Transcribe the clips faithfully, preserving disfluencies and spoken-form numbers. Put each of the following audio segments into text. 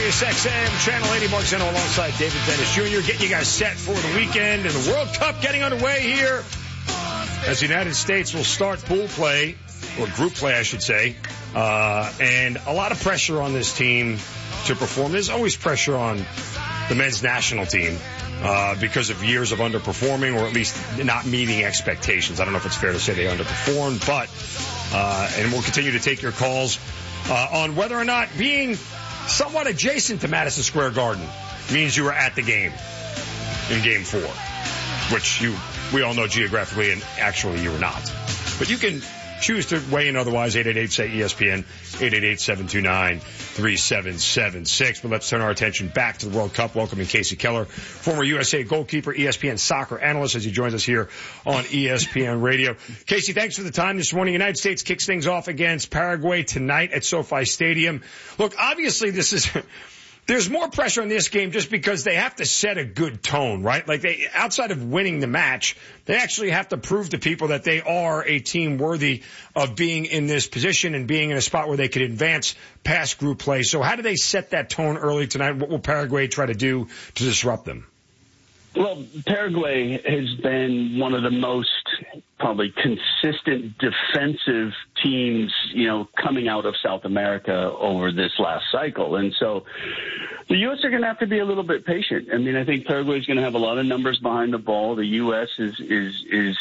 Sirius X M, Channel eighty, Mark Zeno alongside David Dennis Junior Getting you guys set for the weekend and the World Cup getting underway here as the United States will start pool play, or group play, I should say. Uh, and a lot of pressure on this team to perform. There's always pressure on the men's national team uh, because of years of underperforming, or at least not meeting expectations. I don't know if it's fair to say they underperformed, but uh, and we'll continue to take your calls uh, on whether or not being somewhat adjacent to Madison Square Garden means you were at the game in Game Four, which you we all know geographically and actually you were not. But you can choose to weigh in otherwise. eight eight eight, say E S P N, eight eight eight, seven two nine, three seven seven six. But let's turn our attention back to the World Cup. Welcoming Casey Keller, former U S A goalkeeper, E S P N soccer analyst, as he joins us here on E S P N Radio. Casey, thanks for the time this morning. United States kicks things off against Paraguay tonight at SoFi Stadium. Look, obviously this is... There's more pressure on this game just because they have to set a good tone, right? Like they, outside of winning the match, they actually have to prove to people that they are a team worthy of being in this position and being in a spot where they could advance past group play. So how do they set that tone early tonight? What will Paraguay try to do to disrupt them? Well, Paraguay has been one of the most probably consistent defensive teams, you know, coming out of South America over this last cycle. And so the U S are going to have to be a little bit patient. I mean, I think Paraguay is going to have a lot of numbers behind the ball. The U S is, is, is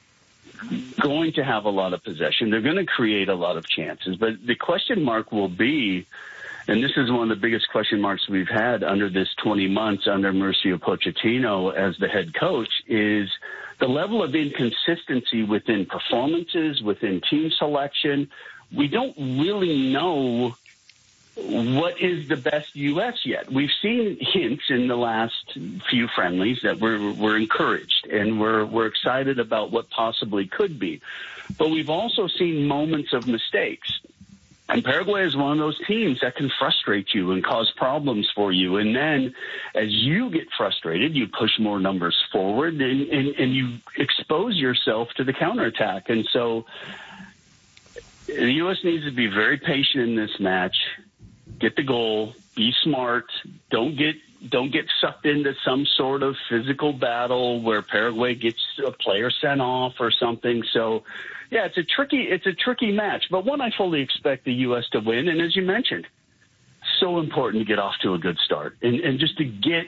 going to have a lot of possession. They're going to create a lot of chances. But the question mark will be, and this is one of the biggest question marks we've had under this twenty months under Mauricio Pochettino as the head coach, is the level of inconsistency within performances, within team selection. We don't really know what is the best U S yet. We've seen hints in the last few friendlies that we're, we're encouraged and we're, we're excited about what possibly could be. But we've also seen moments of mistakes. And Paraguay is one of those teams that can frustrate you and cause problems for you. And then as you get frustrated, you push more numbers forward and, and, and you expose yourself to the counterattack. And so the U S needs to be very patient in this match, get the goal, be smart, don't get don't get sucked into some sort of physical battle where Paraguay gets a player sent off or something. So, yeah, it's a tricky it's a tricky match, but one I fully expect the U S to win. And as you mentioned, so important to get off to a good start and, and just to get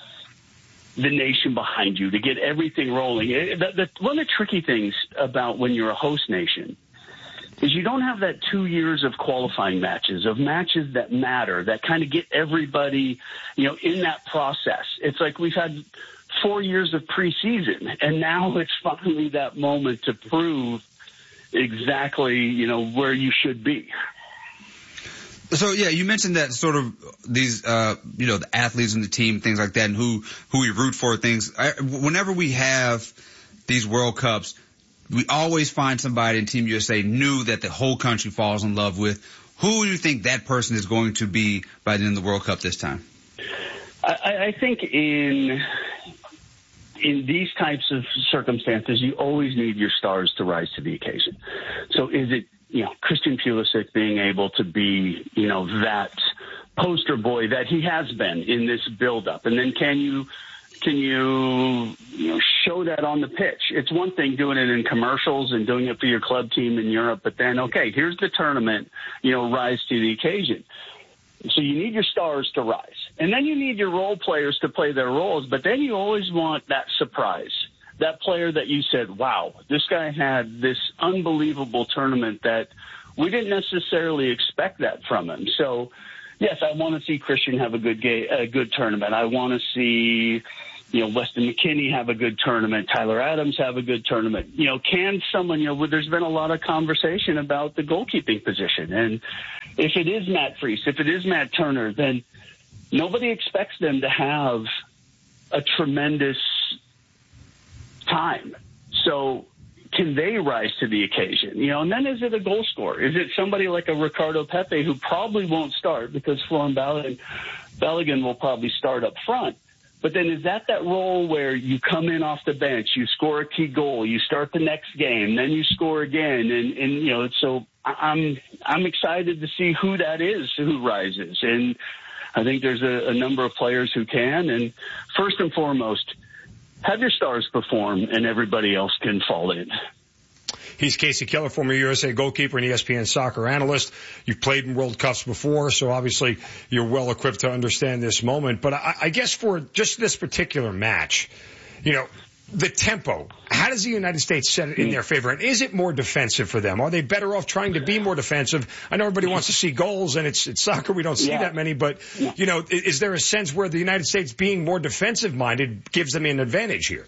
the nation behind you, to get everything rolling. The, the, one of the tricky things about when you're a host nation is you don't have that two years of qualifying matches, of matches that matter, that kind of get everybody, you know, in that process. It's like we've had four years of preseason, and now it's finally that moment to prove exactly, you know, where you should be. So, yeah, you mentioned that sort of these, uh, you know, the athletes in the team, things like that, and who, who we root for, things. I, whenever we have these World Cups, we always find somebody in Team U S A new that the whole country falls in love with. Who do you think that person is going to be by the end of the World Cup this time? I, I think in in these types of circumstances, you always need your stars to rise to the occasion. So is it, you know, Christian Pulisic being able to be, you know, that poster boy that he has been in this buildup? And then can you Can you, you know, show that on the pitch? It's one thing doing it in commercials and doing it for your club team in Europe, but then, okay, here's the tournament, you know, rise to the occasion. So you need your stars to rise. And then you need your role players to play their roles, but then you always want that surprise, that player that you said, wow, this guy had this unbelievable tournament that we didn't necessarily expect that from him. So, yes, I want to see Christian have a good game, a good tournament. I want to see, you know, Weston McKennie have a good tournament. Tyler Adams have a good tournament. You know, can someone, you know, there's been a lot of conversation about the goalkeeping position. And if it is Matt Freese, if it is Matt Turner, then nobody expects them to have a tremendous time. So can they rise to the occasion? You know, and then is it a goal scorer? Is it somebody like a Ricardo Pepe who probably won't start because Florin Balogun will probably start up front? But then is that that role where you come in off the bench, you score a key goal, you start the next game, then you score again, and, and you know, so I'm I'm excited to see who that is who rises. And I think there's a, a number of players who can. And first and foremost, have your stars perform and everybody else can fall in. He's Casey Keller, former U S A goalkeeper and E S P N soccer analyst. You've played in World Cups before, so obviously you're well equipped to understand this moment. But I, I guess for just this particular match, you know, the tempo, how does the United States set it in their favor? And is it more defensive for them? Are they better off trying to be more defensive? I know everybody wants to see goals, and it's, it's soccer. We don't see yeah. that many. But, you know, is, is there a sense where the United States being more defensive-minded gives them an advantage here?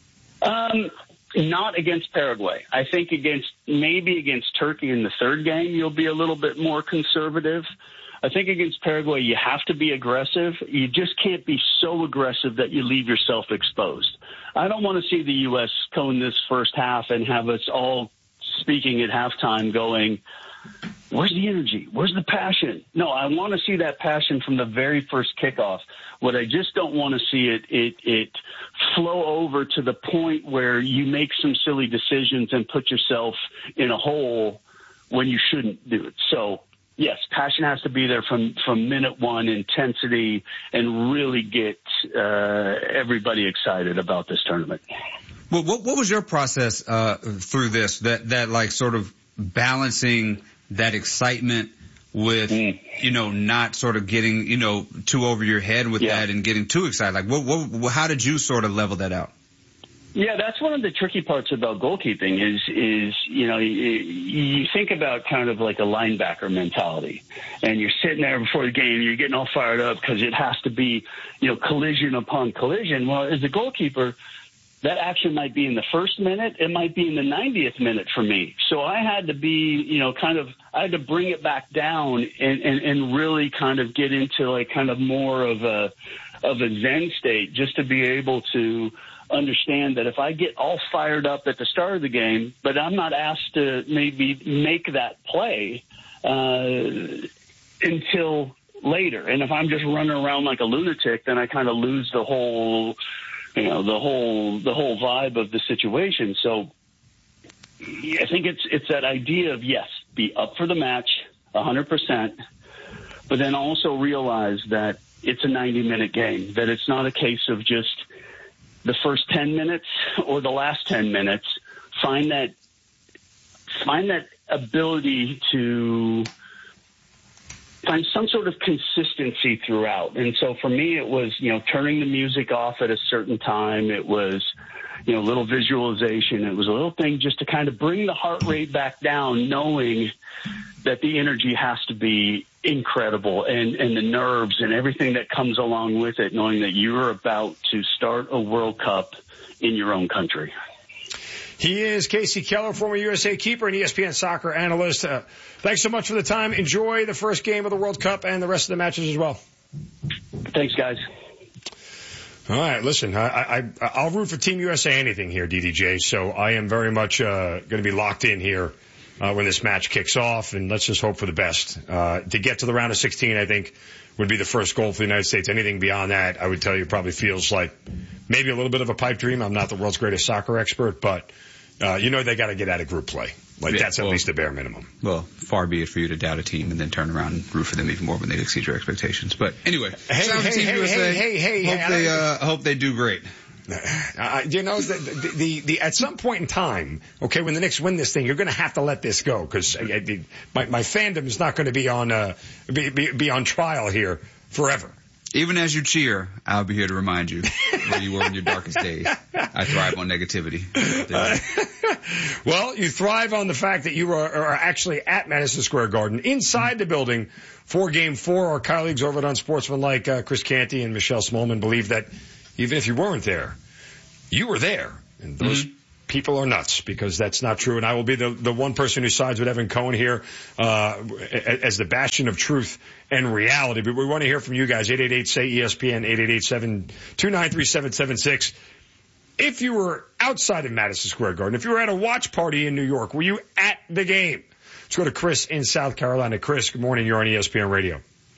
Um. Not against Paraguay. I think against maybe against Turkey in the third game, you'll be a little bit more conservative. I think against Paraguay, you have to be aggressive. You just can't be so aggressive that you leave yourself exposed. I don't want to see the U S go in this first half and have us all speaking at halftime going, where's the energy? Where's the passion? No, I want to see that passion from the very first kickoff. What I just don't want to see it, it, it flow over to the point where you make some silly decisions and put yourself in a hole when you shouldn't do it. So, yes, passion has to be there from, from minute one, intensity, and really get uh, everybody excited about this tournament. Well, what, what was your process uh, through this, that, that like sort of balancing that excitement with, mm. you know, not sort of getting, you know, too over your head with yeah. that and getting too excited? Like, what, what, how did you sort of level that out? Yeah, that's one of the tricky parts about goalkeeping is, is, you know, you, you think about kind of like a linebacker mentality, and you're sitting there before the game, you're getting all fired up because it has to be, you know, collision upon collision. Well, as a goalkeeper, that action might be in the first minute. It might be in the ninetieth minute for me. So I had to be, you know, kind of, I had to bring it back down and, and, and really kind of get into like kind of more of a, of a Zen state just to be able to understand that if I get all fired up at the start of the game, but I'm not asked to maybe make that play, uh, until later. And if I'm just running around like a lunatic, then I kind of lose the whole, you know, the whole, the whole vibe of the situation. So I think it's, it's that idea of, yes, be up for the match one hundred percent, but then also realize that it's a ninety minute game, that it's not a case of just the first ten minutes or the last ten minutes. Find that, find that ability to find some sort of consistency throughout. And so for me, it was, you know, turning the music off at a certain time. It was, you know, a little visualization. It was a little thing just to kind of bring the heart rate back down, knowing that the energy has to be incredible, and, and the nerves and everything that comes along with it, knowing that you're about to start a World Cup in your own country. He is Casey Keller, former U S A keeper and E S P N soccer analyst. Uh, thanks so much for the time. Enjoy the first game of the World Cup and the rest of the matches as well. Thanks, guys. All right, listen, I, I, I'll root for Team U S A anything here, D D J, so I am very much uh, going to be locked in here uh, when this match kicks off, and let's just hope for the best. Uh, to get to the round of sixteen, I think, would be the first goal for the United States. Anything beyond that, I would tell you, probably feels like maybe a little bit of a pipe dream. I'm not the world's greatest soccer expert, but uh, you know they got to get out of group play. Like, yeah, that's at well, least the bare minimum. Well, far be it for you to doubt a team and then turn around and root for them even more when they exceed your expectations. But anyway, hey, hey, Team hey, U S A, hey, hey, hey, hope hey, they, uh, hope they do great. Uh, you know, the, the, the, the, at some point in time, okay, when the Knicks win this thing, you're going to have to let this go, because my, my fandom is not going to be on, uh, be, be, be on trial here forever. Even as you cheer, I'll be here to remind you where you were in your darkest days. I thrive on negativity. Uh, well, you thrive on the fact that you are, are actually at Madison Square Garden, inside the building for Game Four. Our colleagues over at Unsportsmanlike, uh, Chris Canty and Michelle Smallman, believe that even if you weren't there, you were there. And those mm-hmm. people are nuts, because that's not true. And I will be the, the one person who sides with Evan Cohen here, uh, as the bastion of truth and reality. But we want to hear from you guys. eight eight eight, say E S P N, eight eight eight, seven two nine three, seven seven six. If you were outside of Madison Square Garden, if you were at a watch party in New York, were you at the game? Let's go to Chris in South Carolina. Chris, good morning. You're on E S P N Radio.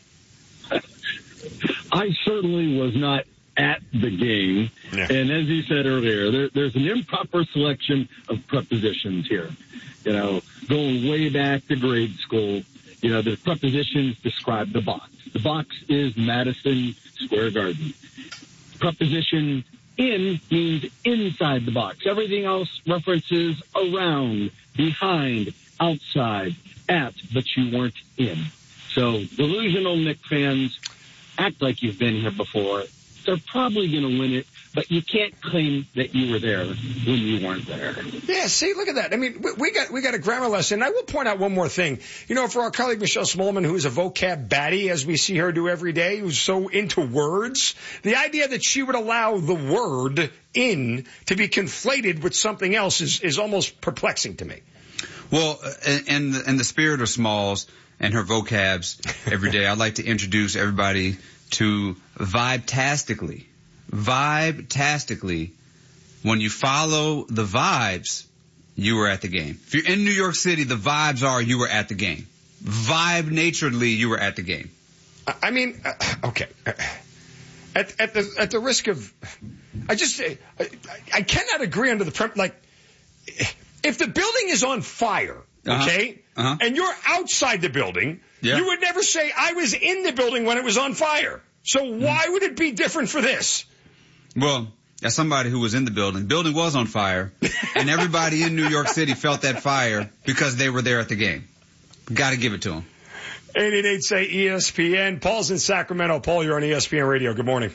I certainly was not at the game. Yeah. And as you said earlier, there, there's an improper selection of prepositions here. You know, going way back to grade school, you know, the prepositions describe the box. The box is Madison Square Garden. Preposition in means inside the box. Everything else references around, behind, outside, at, but you weren't in. So delusional Knick fans, act like you've been here before. They're probably going to win it, but you can't claim that you were there when you weren't there. Yeah, see, look at that. I mean, we, we got we got a grammar lesson. I will point out one more thing. You know, for our colleague Michelle Smallman, who is a vocab baddie, as we see her do every day, who's so into words, the idea that she would allow the word in to be conflated with something else is, is almost perplexing to me. Well, in the, in the spirit of Smalls and her vocabs every day, I'd like to introduce everybody to Vibe-tastically. Vibe-tastically. When you follow the vibes, you were at the game. If you're in New York City, the vibes are you were at the game. Vibe-naturedly, you were at the game. I mean, uh, okay. At, at the at the risk of, I just, I, I cannot agree under the premise, like, if the building is on fire, okay, uh-huh. Uh-huh. and you're outside the building, yeah. you would never say, I was in the building when it was on fire. So why would it be different for this? Well, as somebody who was in the building, the building was on fire, and everybody in New York City felt that fire because they were there at the game. Got to give it to them. eight eight eight say E S P N. Paul's in Sacramento. Paul, you're on E S P N Radio. Good morning.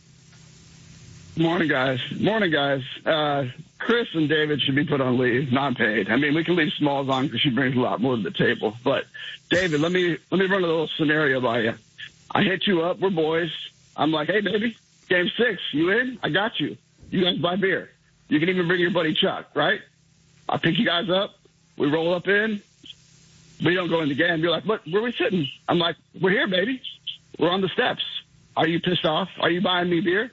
Morning, guys. Morning, guys. Uh, Chris and David should be put on leave, not paid. I mean, we can leave Smalls on because she brings a lot more to the table. But, David, let me let me run a little scenario by you. I hit you up. We're boys. I'm like, hey, baby, game six, you in? I got you. You guys buy beer. You can even bring your buddy Chuck, right? I pick you guys up. We roll up in. We don't go in the game. You're like, what? Where are we sitting? I'm like, we're here, baby. We're on the steps. Are you pissed off? Are you buying me beer?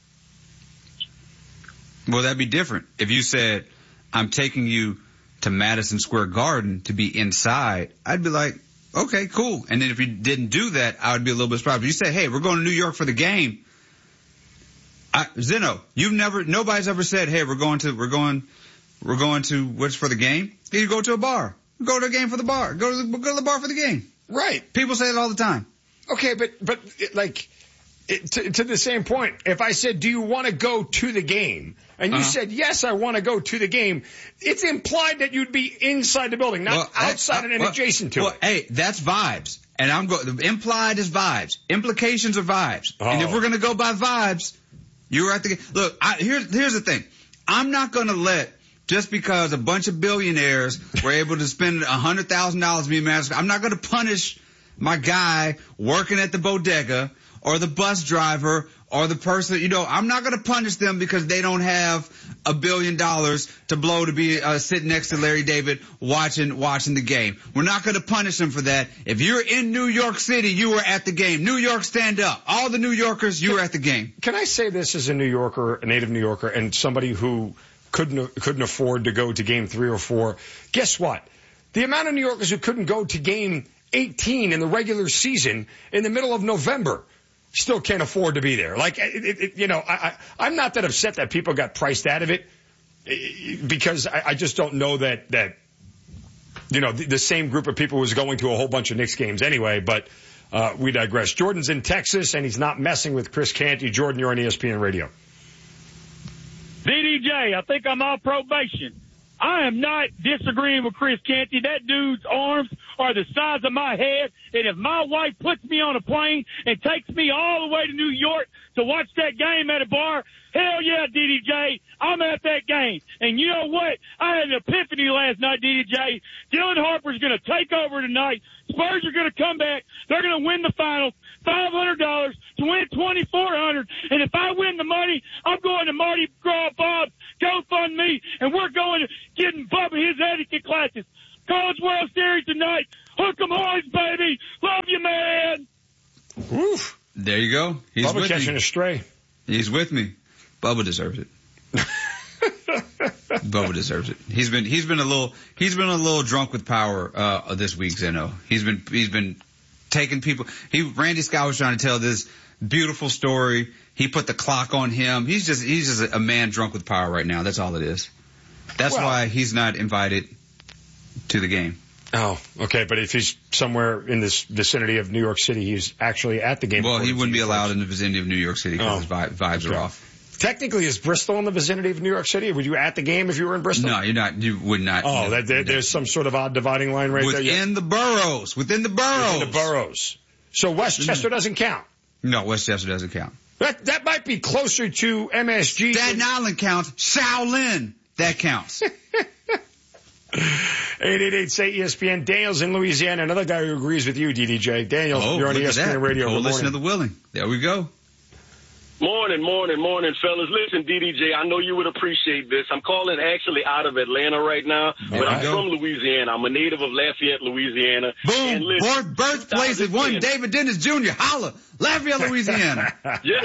Well, that'd be different. If you said, I'm taking you to Madison Square Garden to be inside, I'd be like, okay, cool. And then if you didn't do that, I would be a little bit surprised. But you say, hey, we're going to New York for the game. I, Zeno, you've never, nobody's ever said, hey, we're going to, we're going, we're going to, what's for the game? You go to a bar. Go to a game for the bar. Go to the, go to the bar for the game. Right. People say it all the time. Okay, but, but like, it, to, to the same point, if I said, do you want to go to the game? And you uh-huh. said, yes, I want to go to the game. It's implied that you'd be inside the building, not well, outside I, I, and well, adjacent to well, it. Hey, that's vibes. And I'm going, implied is vibes. Implications are vibes. Oh. And if we're going to go by vibes, you were at the game. Look, I, here's, here's the thing. I'm not going to let, just because a bunch of billionaires were able to spend one hundred thousand dollars to be a master, I'm not going to punish my guy working at the bodega or the bus driver or the person, you know, I'm not going to punish them because they don't have a billion dollars to blow to be uh, sitting next to Larry David watching watching the game. We're not going to punish them for that. If you're in New York City, you were at the game. New York, stand up. All the New Yorkers, you were at the game. Can I say this as a New Yorker, a native New Yorker, and somebody who couldn't couldn't afford to go to game three or four? Guess what? The amount of New Yorkers who couldn't go to game eighteen in the regular season in the middle of November still can't afford to be there. Like, it, it, you know, I, I, I'm not that upset that people got priced out of it because I, I just don't know that, that, you know, the, the same group of people was going to a whole bunch of Knicks games anyway, but, uh, we digress. Jordan's in Texas and he's not messing with Chris Canty. Jordan, you're on E S P N Radio. D D J, I think I'm on probation. I am not disagreeing with Chris Canty. That dude's arms are the size of my head. And if my wife puts me on a plane and takes me all the way to New York to watch that game at a bar, hell yeah, D D J, I'm at that game. And you know what? I had an epiphany last night, D D J. Dylan Harper's going to take over tonight. Spurs are going to come back. They're going to win the finals. five hundred dollars to win twenty-four hundred dollars. And if I win the money, I'm going to Marty Gras Bob's GoFundMe, and we're going to getting Bubba his etiquette classes. College World Series tonight. Hook 'em horns, baby. Love you, man. Oof. There you go. He's Bubba with catching me. a stray. He's with me. Bubba deserves it. Bubba deserves it. He's been he's been a little he's been a little drunk with power uh this week, Zeno. He's been he's been taking people. He Randy Scott was trying to tell this beautiful story. He put the clock on him. He's just he's just a man drunk with power right now. That's all it is. That's well, why he's not invited to the game. Oh, okay. But if he's somewhere in this vicinity of New York City, he's actually at the game. Well, he wouldn't be allowed in the vicinity of New York City because Oh, his vi- vibes okay. are off. Technically, is Bristol in the vicinity of New York City? Were you at the game if you were in Bristol? No, you're not. You would not. Oh, that, there, there's some sort of odd dividing line right within there. Yeah. the boroughs. Within the boroughs. Within the boroughs. So Westchester doesn't count. No, Westchester doesn't count. That that might be closer to M S G. Staten Island counts. Shaolin, that counts. eight eight eight, say E S P N. Daniel's in Louisiana. Another guy who agrees with you, D D J. Daniel, Oh, you're on look E at S P N that. Radio. Good Coalition of morning. the Willing. There we go. Morning, morning, morning, fellas. Listen, D D J, I know you would appreciate this. I'm calling actually out of Atlanta right now, but right. I'm from Louisiana. I'm a native of Lafayette, Louisiana. Boom. And listen, Birth, birthplace of one David Dennis Junior Holla. Lafayette, Louisiana. Yes.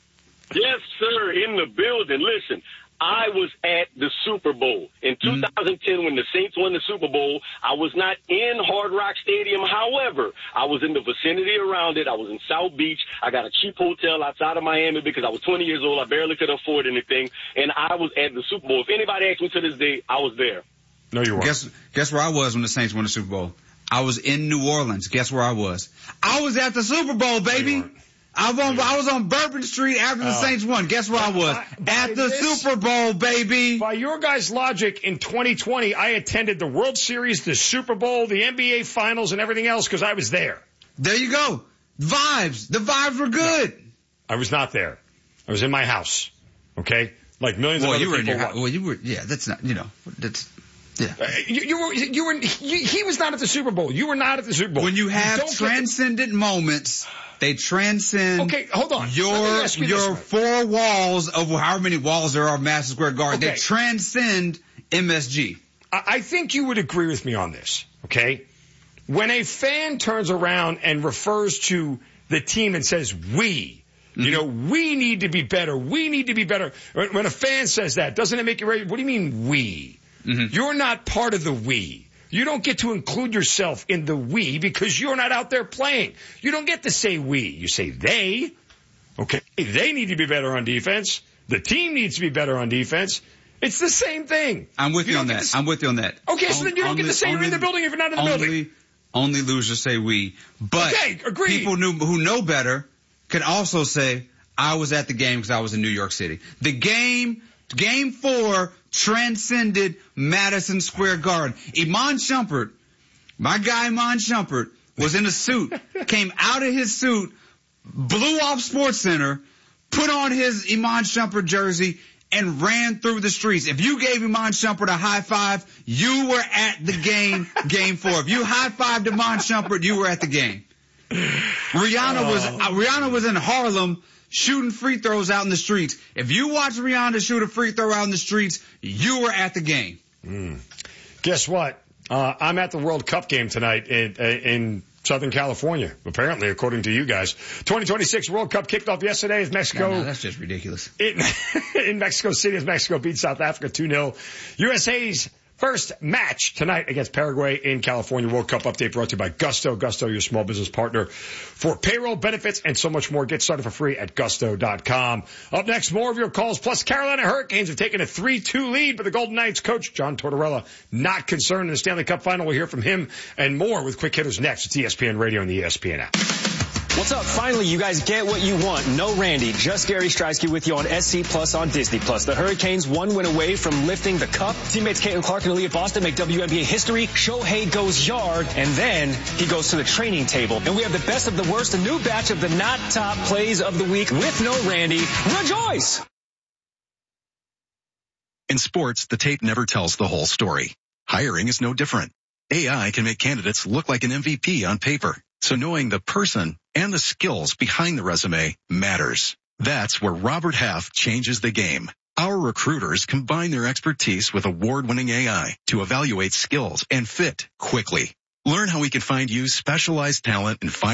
Yes, sir, in the building. Listen, I was at the Super Bowl. In two thousand ten, when the Saints won the Super Bowl, I was not in Hard Rock Stadium. However, I was in the vicinity around it. I was in South Beach. I got a cheap hotel outside of Miami because I was twenty years old. I barely could afford anything. And I was at the Super Bowl. If anybody asks me to this day, I was there. No, you weren't. Guess, guess where I was when the Saints won the Super Bowl? I was in New Orleans. Guess where I was? I was at the Super Bowl, baby. weren't. I was on, I was on Bourbon Street after the Oh. Saints won. Guess where I was? By- by At the this- Super Bowl, baby. By your guys' logic, in twenty twenty, I attended the World Series, the Super Bowl, the N B A Finals, and everything else because I was there. There you go. Vibes. The vibes were good. I was not there. I was in my house. Okay? Like millions Well, of other you were in people. your house. Well, you were, yeah, that's not, you know, that's, yeah. Uh, you, you were, you were, you, he was not at the Super Bowl. You were not at the Super Bowl. When you have don't get transcendent moments, they transcend the- okay, hold on. Let me your ask you this, your Mike. four walls of however many walls there are of Madison Square Garden. Okay. They transcend M S G. I I think you would agree with me on this, okay? When a fan turns around and refers to the team and says, we, you know, we need to be better. We need to be better. When when a fan says that, doesn't it make you ready? What do you mean we? Mhm. You're not part of the we. You don't get to include yourself in the we because you're not out there playing. You don't get to say we. You say they. Okay, they need to be better on defense. The team needs to be better on defense. It's the same thing. I'm with you, You on don't that. get to- I'm with you on that. Okay, so then you don't get to say you're in the building if you're not in the only, building. Only losers say we. But Okay, agreed. people knew, who know better can also say, I was at the game because I was in New York City. The game, game four, transcended Madison Square Garden. Iman Shumpert, my guy Iman Shumpert, was in a suit, came out of his suit, blew off SportsCenter, put on his Iman Shumpert jersey, and ran through the streets. If you gave Iman Shumpert a high five, you were at the game, game four. If you high-fived Iman Shumpert, you were at the game. Rihanna was, uh, Rihanna was in Harlem shooting free throws out in the streets. If you watch Rihanna shoot a free throw out in the streets, you were at the game. Mm. Guess what? Uh, I'm at the World Cup game tonight in, in Southern California, apparently, according to you guys. twenty twenty-six World Cup kicked off yesterday as Mexico. No, no, that's just ridiculous. In, in Mexico City as Mexico beat South Africa two nil. U S A's first match tonight against Paraguay in California. World Cup update brought to you by Gusto. Gusto, your small business partner for payroll, benefits, and so much more. Get started for free at gusto dot com. Up next, more of your calls. Plus, Carolina Hurricanes have taken a three two lead, but the Golden Knights coach, John Tortorella, not concerned in the Stanley Cup final. We'll hear from him and more with Quick Hitters next. It's E S P N Radio and the E S P N app. What's up? Finally, you guys get what you want. No Randy, just Gary Streisky with you on S C Plus on Disney Plus. The Hurricanes one win away from lifting the cup. Teammates Caitlin Clark and Aaliyah Boston make W N B A history. Shohei goes yard, and then he goes to the training table. And we have the best of the worst, a new batch of the not top plays of the week with no Randy. Rejoice! In sports, the tape never tells the whole story. Hiring is no different. A I can make candidates look like an M V P on paper. So knowing the person and the skills behind the resume matters. That's where Robert Half changes the game. Our recruiters combine their expertise with award-winning A I to evaluate skills and fit quickly. Learn how we can find you specialized talent and find